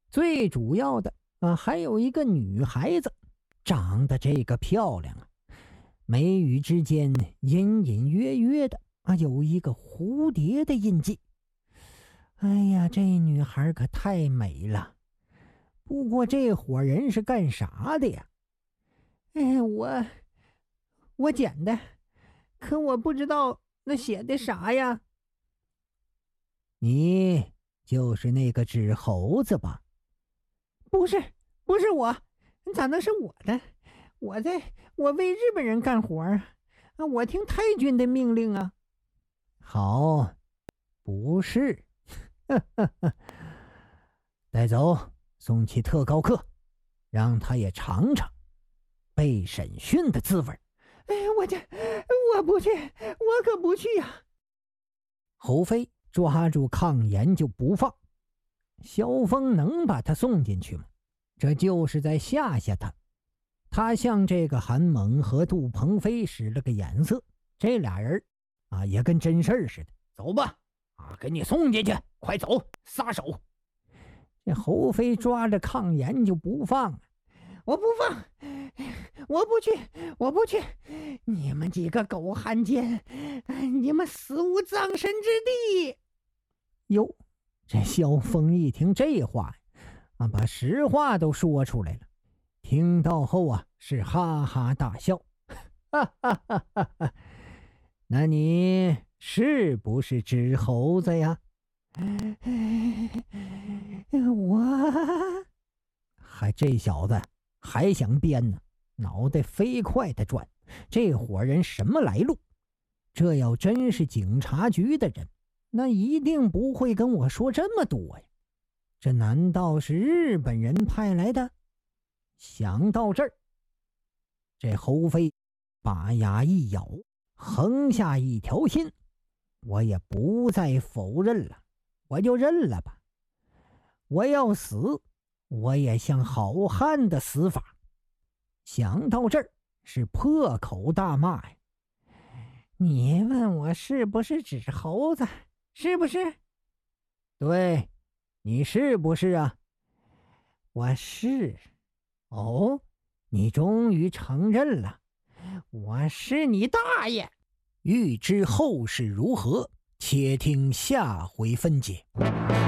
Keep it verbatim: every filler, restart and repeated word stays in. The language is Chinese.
最主要的啊，还有一个女孩子，长得这个漂亮啊，眉宇之间隐隐约约的啊，有一个蝴蝶的印记。哎呀，这女孩可太美了。不过这伙人是干啥的呀？哎，我我捡的，可我不知道那写的啥呀。你就是那个纸猴子吧？不是，不是我，咋能是我的？我在我为日本人干活啊，啊，我听太君的命令啊。好，不是，带走，送去特高课，让他也尝尝被审讯的滋味。哎，我这我不去，我可不去呀！侯飞抓住抗言就不放。萧峰能把他送进去吗？这就是在吓吓他。他向这个韩猛和杜鹏飞使了个眼色，这俩人啊也跟真事儿似的。走吧，啊，给你送进去，快走，撒手！这侯飞抓着抗言就不放了。我不放，我不去，我不去！你们几个狗汉奸，你们死无葬身之地！哟，这萧峰一听这话啊，把实话都说出来了。听到后啊，是哈哈大笑，哈哈哈哈哈！那你是不是纸猴子呀？我还这小子还想编呢，脑袋飞快的转。这伙人什么来路？这要真是警察局的人，那一定不会跟我说这么多呀。这难道是日本人派来的？想到这儿，这侯飞把牙一咬，横下一条心，我也不再否认了，我就认了吧。我要死，我也像好汉的死法。想到这儿，是破口大骂呀！你问我是不是纸猴子？是不是？对，你是不是啊？我是。哦，你终于承认了，我是你大爷！欲知后事如何，且听下回分解。